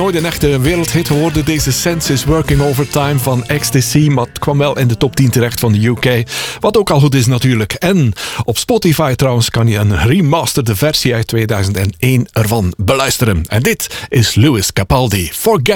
nooit een echte wereldhit geworden, deze Sense is Working Overtime van Ecstasy, maar het kwam wel in de top 10 terecht van de UK. Wat ook al goed is natuurlijk. En op Spotify trouwens kan je een remasterde versie uit 2001 ervan beluisteren. En dit is Lewis Capaldi, Forget